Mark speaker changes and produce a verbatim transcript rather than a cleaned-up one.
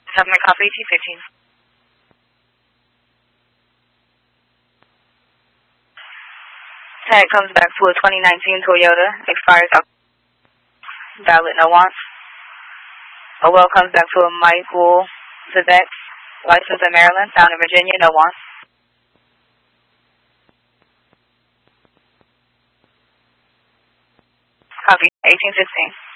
Speaker 1: Submarine copy T fifteen. Tag comes back to a twenty nineteen Toyota, expires out. Valid, no wants. A well comes back to a Michael Zedek, license in Maryland, found in Virginia, no wants. Copy, eighteen sixteen.